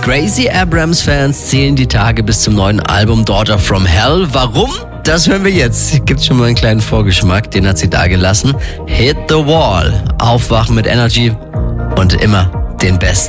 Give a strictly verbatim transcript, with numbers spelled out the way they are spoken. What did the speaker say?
Gracie Abrams-Fans zählen die Tage bis zum neuen Album Daughter from Hell. Warum? Das hören wir jetzt. Gibt schon mal einen kleinen Vorgeschmack, den hat sie da gelassen. Hit the Wall. Aufwachen mit Energy und immer den Besten.